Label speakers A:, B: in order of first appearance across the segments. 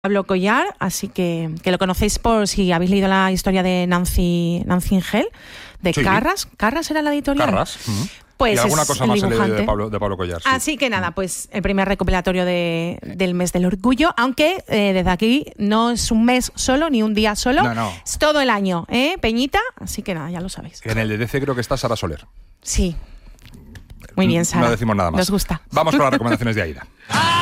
A: Pablo Collar, así que lo conocéis por si habéis leído la historia de Nancy Ingel, de sí. Carras. ¿Carras era la editorial?
B: Carras.
A: Pues
B: y alguna cosa más he leído de Pablo Collar. Sí.
A: Así que nada, pues el primer recopilatorio del mes del orgullo, aunque desde aquí no es un mes solo, ni un día solo,
B: no.
A: Es todo el año, Peñita, así que nada, ya lo sabéis.
B: En el de DC creo que está Sara Soler.
A: Sí. Muy bien, Sara.
B: No decimos nada más.
A: Nos gusta.
B: Vamos con las recomendaciones de Aida.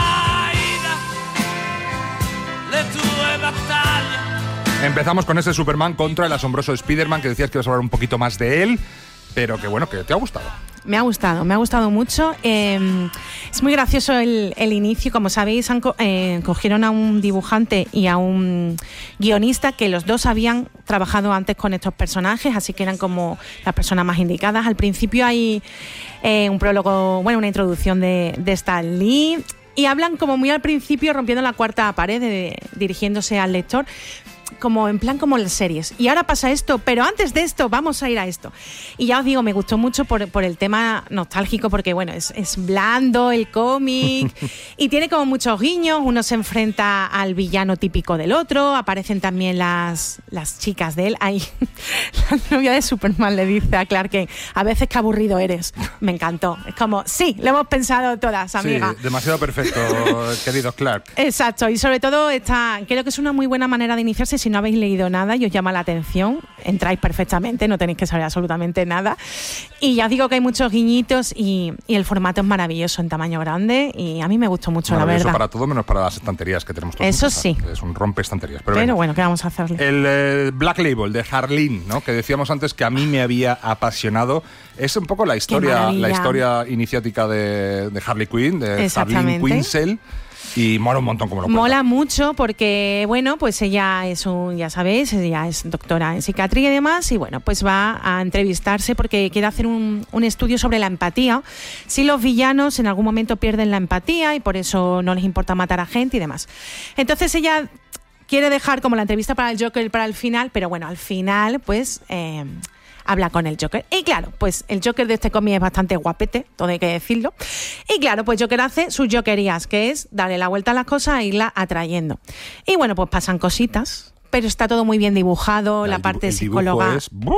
B: Empezamos con ese Superman contra el asombroso Spider-Man, que decías que ibas a hablar un poquito más de él, pero que bueno, que te ha gustado.
A: Me ha gustado mucho. Es muy gracioso el inicio. Como sabéis, cogieron a un dibujante y a un guionista que los dos habían trabajado antes con estos personajes, así que eran como las personas más indicadas. Al principio hay un prólogo, una introducción de Stan Lee, y hablan como muy al principio, rompiendo la cuarta pared, dirigiéndose al lector, como en plan como las series. Y ahora pasa esto, pero antes de esto vamos a ir a esto. Y ya os digo, me gustó mucho por el tema nostálgico, porque bueno, es blando el cómic y tiene como muchos guiños. Uno se enfrenta al villano típico del otro, aparecen también las chicas de él. Ahí la novia de Superman le dice a Clark Kent: a veces qué aburrido eres. Me encantó. Es como, sí, lo hemos pensado todas, amiga.
B: Sí, demasiado perfecto, querido Clark.
A: Exacto, y sobre todo creo que es una muy buena manera de iniciarse. Si no habéis leído nada y os llama la atención, entráis perfectamente, no tenéis que saber absolutamente nada. Y ya os digo que hay muchos guiñitos y el formato es maravilloso, en tamaño grande, y a mí me gustó mucho, la verdad.
B: Para todo menos para las estanterías que tenemos todos.
A: Eso sí.
B: Es un rompe estanterías.
A: Pero bueno, ¿qué vamos a hacerle?
B: El Black Label de Harleen, ¿no? Que decíamos antes que a mí me había apasionado. Es un poco la historia iniciática de Harley Quinn, de Harleen Quinzel. Y mola un montón como lo cuenta.
A: Mola mucho porque, bueno, pues ella es ya sabéis, ella es doctora en psiquiatría y demás, y bueno, pues va a entrevistarse porque quiere hacer un estudio sobre la empatía. Si los villanos en algún momento pierden la empatía y por eso no les importa matar a gente y demás. Entonces ella quiere dejar como la entrevista para el Joker para el final, pero bueno, al final pues habla con el Joker. Y claro, pues el Joker de este cómic es bastante guapete, todo hay que decirlo. Y claro, pues Joker hace sus jokerías, que es darle la vuelta a las cosas e irla atrayendo. Y bueno, pues pasan cositas, pero está todo muy bien dibujado, la parte psicóloga.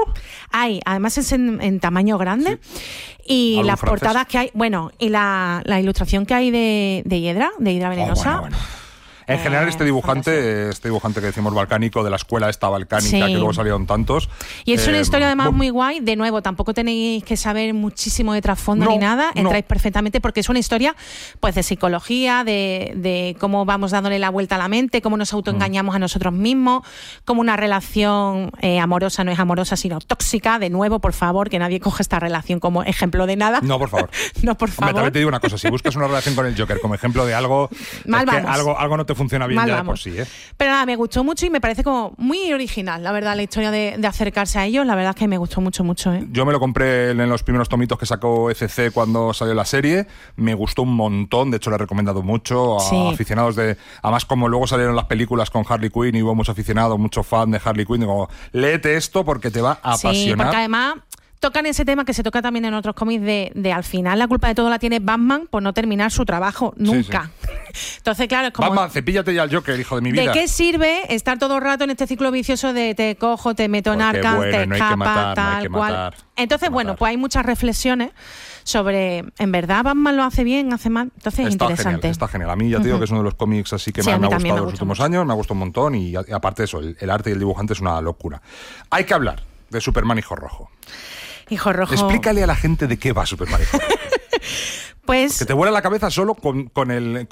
A: Además es en tamaño grande. Sí. Y las portadas que hay, bueno, y la ilustración que hay de Hiedra venenosa.
B: Bueno. En general, este dibujante que decimos balcánico, de la escuela esta balcánica, sí, que luego salieron tantos.
A: Y es una historia además muy guay. De nuevo, tampoco tenéis que saber muchísimo de trasfondo ni nada. Entráis perfectamente porque es una historia pues de psicología, de cómo vamos dándole la vuelta a la mente, cómo nos autoengañamos a nosotros mismos, cómo una relación amorosa no es amorosa, sino tóxica. De nuevo, por favor, que nadie coja esta relación como ejemplo de nada.
B: No, por favor.
A: No, por favor.
B: También te digo una cosa, si buscas una relación con el Joker como ejemplo de algo, algo no te funciona bien ya de por sí,
A: Pero nada, me gustó mucho y me parece como muy original, la verdad, la historia de acercarse a ellos. La verdad es que me gustó mucho.
B: Yo me lo compré en los primeros tomitos que sacó FC cuando salió la serie. Me gustó un montón, de hecho le he recomendado mucho a aficionados además, como luego salieron las películas con Harley Quinn y hubo muchos aficionados, muchos fans de Harley Quinn, digo, léete esto porque te va a apasionar.
A: Sí, porque además tocan ese tema que se toca también en otros cómics de al final la culpa de todo la tiene Batman por no terminar su trabajo nunca. Sí. Entonces, claro, es como...
B: Batman, cepíllate ya al Joker, hijo de mi vida.
A: ¿De qué sirve estar todo el rato en este ciclo vicioso de te cojo, te meto en Arkham, te escapa, tal cual? Entonces, bueno, pues hay muchas reflexiones sobre, ¿en verdad Batman lo hace bien, hace mal? Entonces es interesante.
B: Está genial. A mí ya te digo que es uno de los cómics así que más me ha gustado en los últimos años, me ha gustado un montón y aparte de eso, el arte y el dibujante es una locura. Hay que hablar de Superman Hijo Rojo.
A: Hijo Rojo.
B: Explícale a la gente de qué va Superman Hijo Rojo.
A: Pues
B: que te vuela la cabeza solo con el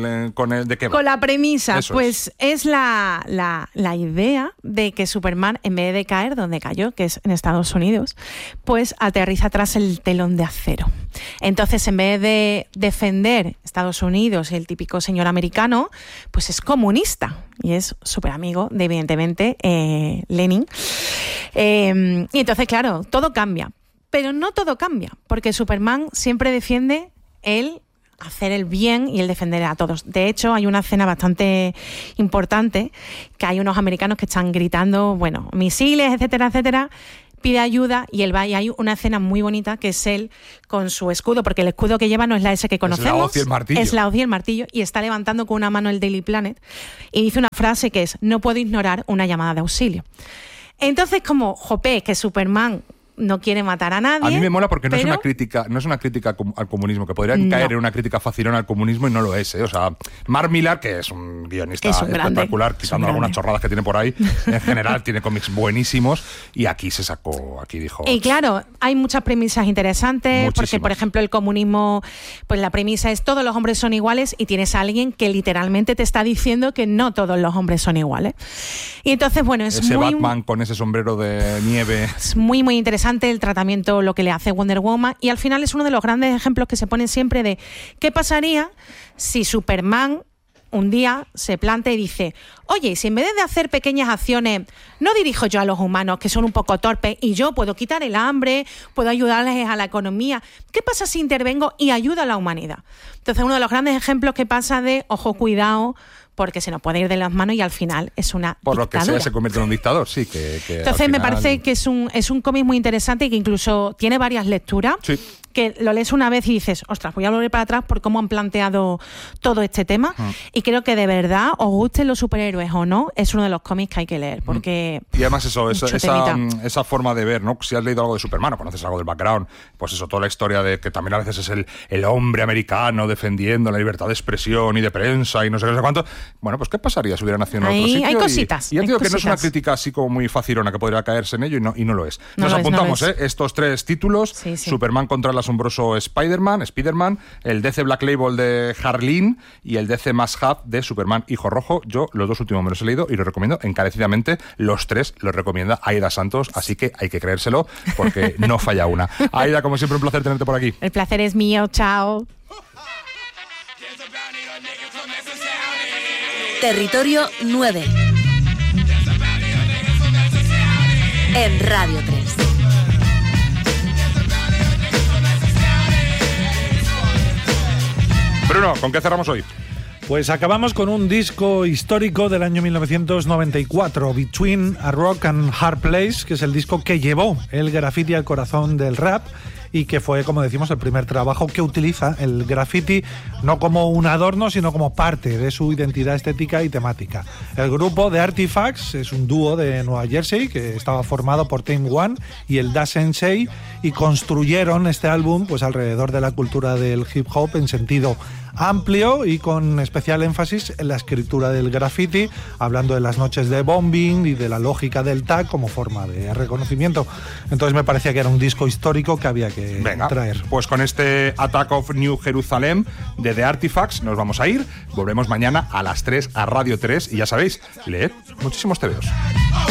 B: de qué va.
A: Con la premisa. Eso pues es la idea de que Superman, en vez de caer donde cayó, que es en Estados Unidos, pues aterriza tras el telón de acero. Entonces, en vez de defender Estados Unidos, el típico señor americano, pues es comunista y es súper amigo de, evidentemente, Lenin. Y entonces, claro, todo cambia. Pero no todo cambia, porque Superman siempre defiende el hacer el bien y el defender a todos. De hecho, hay una escena bastante importante que hay unos americanos que están gritando, bueno, misiles, etcétera, etcétera, pide ayuda y él va, y hay una escena muy bonita que es él con su escudo, porque el escudo que lleva no es la S que conocemos,
B: es la hoz y el martillo.
A: Es la hoz y el martillo, y está levantando con una mano el Daily Planet y dice una frase que es: no puedo ignorar una llamada de auxilio. Entonces, como jope, que Superman no quiere matar a nadie.
B: A mí me mola porque no es una crítica al comunismo, que podría caer en una crítica facilona al comunismo y no lo es, ¿eh? O sea, Mark Millar, que es un guionista espectacular, quitando algunas chorradas que tiene por ahí, en general tiene cómics buenísimos, y aquí dijo...
A: Y claro, hay muchas premisas interesantes, porque por ejemplo el comunismo, pues la premisa es todos los hombres son iguales, y tienes a alguien que literalmente te está diciendo que no todos los hombres son iguales. Y entonces, bueno, es
B: ese Batman con ese sombrero de nieve.
A: Es muy, muy interesante el tratamiento, lo que le hace Wonder Woman, y al final es uno de los grandes ejemplos que se ponen siempre de qué pasaría si Superman un día se plantea y dice: oye, si en vez de hacer pequeñas acciones no dirijo yo a los humanos, que son un poco torpes, y yo puedo quitar el hambre, puedo ayudarles a la economía, ¿qué pasa si intervengo y ayudo a la humanidad? Entonces, uno de los grandes ejemplos que pasa de ojo, cuidado, porque se nos puede ir de las manos y al final es una
B: por
A: dictadura.
B: Lo que sea se convierte en un dictador, sí.
A: Entonces me parece que es un cómic muy interesante y que incluso tiene varias lecturas.
B: Sí.
A: Que lo lees una vez y dices, ostras, voy a volver para atrás por cómo han planteado todo este tema. Y creo que de verdad, os gusten los superhéroes o no, es uno de los cómics que hay que leer, porque...
B: Y además esa forma de ver, ¿no? Si has leído algo de Superman o conoces algo del background, pues eso, toda la historia de que también a veces es el hombre americano defendiendo la libertad de expresión y de prensa y no sé qué, no sé cuánto. Bueno, pues ¿qué pasaría si hubiera nacido en otro sitio?
A: Hay cositas.
B: Y ya digo que no es una crítica así como muy facilona que podría caerse en ello, y no lo es. Nos apuntamos, estos 3 títulos: sí. Superman contra el asombroso Spider-Man, el DC Black Label de Harleen y el DC Must Have de Superman Hijo Rojo. Yo los 2 últimos me los he leído y los recomiendo encarecidamente. Los 3 los recomienda Aida Santos, así que hay que creérselo porque no falla una. Aida, como siempre, un placer tenerte por aquí.
A: El placer es mío, chao.
C: Territorio 9 en Radio 3.
B: Bruno, ¿con qué cerramos hoy?
D: Pues acabamos con un disco histórico del año 1994, Between a Rock and Hard Place, que es el disco que llevó el graffiti al corazón del rap y que fue, como decimos, el primer trabajo que utiliza el graffiti no como un adorno, sino como parte de su identidad estética y temática. El grupo The Artifacts es un dúo de Nueva Jersey que estaba formado por Time One y el Da Sensei, y construyeron este álbum pues alrededor de la cultura del hip hop en sentido amplio y con especial énfasis en la escritura del graffiti, hablando de las noches de bombing y de la lógica del tag como forma de reconocimiento. Entonces me parecía que era un disco histórico que había que traer.
B: Pues con este Attack of New Jerusalem de The Artifacts nos vamos a ir. Volvemos mañana a las 3 a Radio 3 y ya sabéis, leed muchísimos tebeos.